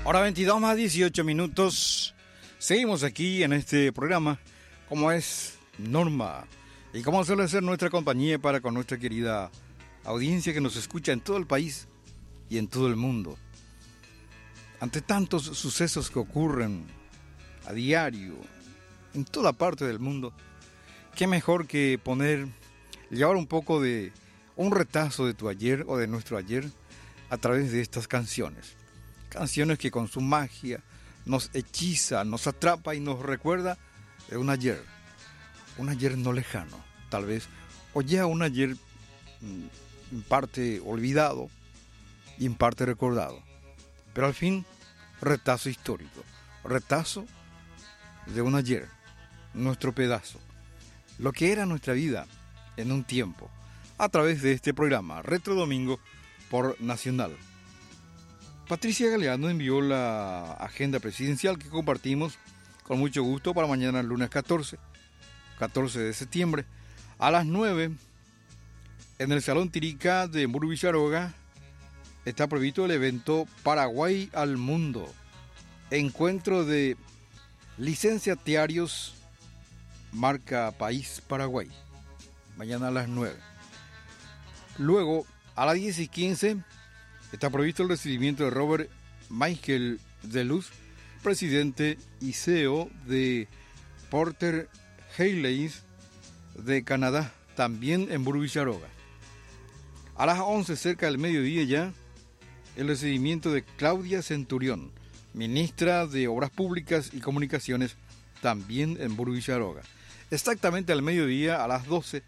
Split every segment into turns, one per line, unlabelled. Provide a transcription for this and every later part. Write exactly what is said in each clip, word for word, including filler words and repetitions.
Hora veintidós más dieciocho minutos. Seguimos aquí en este programa, como es norma y como suele ser nuestra compañía para con nuestra querida audiencia que nos escucha en todo el país y en todo el mundo. Ante tantos sucesos que ocurren a diario en toda parte del mundo, qué mejor que poner, llevar un poco de un retazo de tu ayer o de nuestro ayer a través de estas canciones. Canciones que con su magia nos hechiza, nos atrapa y nos recuerda de un ayer, un ayer no lejano, tal vez, o ya un ayer en parte olvidado y en parte recordado, pero al fin retazo histórico, retazo de un ayer, nuestro pedazo, lo que era nuestra vida en un tiempo, a través de este programa Retro Domingo por Nacional. Patricia Galeano envió la agenda presidencial que compartimos con mucho gusto para mañana, lunes catorce, catorce de septiembre, a las nueve, en el Salón Tirica de Muro Villaroga, está previsto el evento Paraguay al Mundo, encuentro de licenciatarios marca País Paraguay, mañana a las nueve. Luego, a las diez y quince, está previsto el recibimiento de Robert Michael de Luz, presidente y C E O de Porter Hayleys de Canadá, también en Muro Villaroga. A las once, cerca del mediodía ya, el recibimiento de Claudia Centurión, ministra de Obras Públicas y Comunicaciones, también en Muro Villaroga. Exactamente al mediodía, a las doce,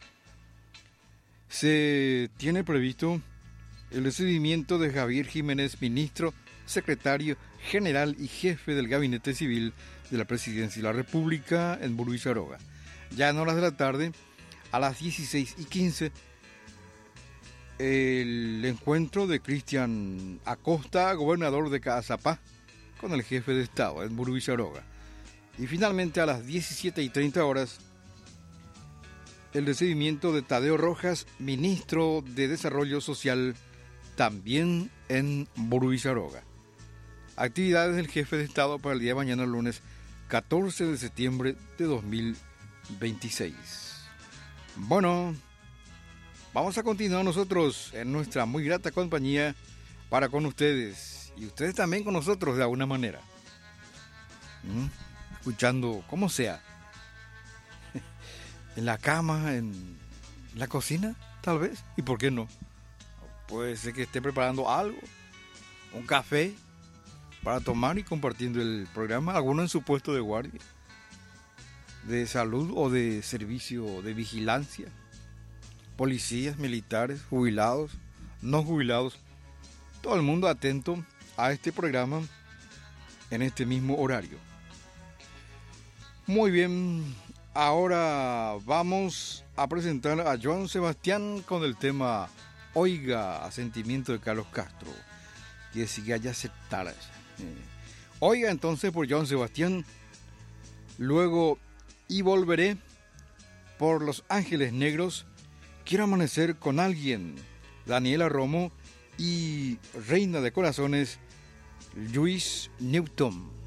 se tiene previsto el recibimiento de Javier Jiménez, ministro, secretario general y jefe del Gabinete Civil de la Presidencia de la República en Muro Villaroga. Ya en horas de la tarde, a las dieciséis y quince, el encuentro de Cristian Acosta, gobernador de Caazapá, con el jefe de Estado en Muro Villaroga. Y finalmente a las diecisiete y treinta horas, el recibimiento de Tadeo Rojas, ministro de Desarrollo Social, también en Muro Villaroga. Actividades del jefe de Estado para el día de mañana, lunes catorce de septiembre de dos mil veintiséis. Bueno, vamos a continuar nosotros en nuestra muy grata compañía para con ustedes y ustedes también con nosotros de alguna manera. ¿Mm? Escuchando como sea, en la cama, en la cocina, tal vez, y por qué no. Puede ser que esté preparando algo, un café para tomar y compartiendo el programa, alguno en su puesto de guardia, de salud o de servicio de vigilancia, policías, militares, jubilados, no jubilados, todo el mundo atento a este programa en este mismo horario. Muy bien, ahora vamos a presentar a Joan Sebastián con el tema Oiga, a sentimiento de Carlos Castro, que sigue allá aceptar. Eh. Oiga entonces por Joan Sebastián, luego Y volveré por Los Ángeles Negros, Quiero amanecer con alguien, Daniela Romo, y Reina de Corazones, Luis Newton.